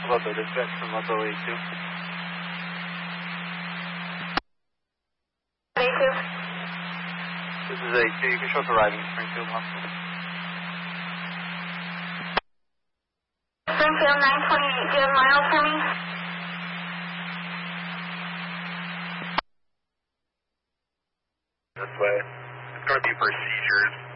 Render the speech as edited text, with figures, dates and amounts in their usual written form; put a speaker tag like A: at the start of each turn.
A: Ludlow dispatch from Ludlow A2.
B: A2.
A: This is A2. You can show up arriving at Springfield Hospital.
B: Springfield 928. Do you have miles for me?
C: This way. It's going to be for seizures.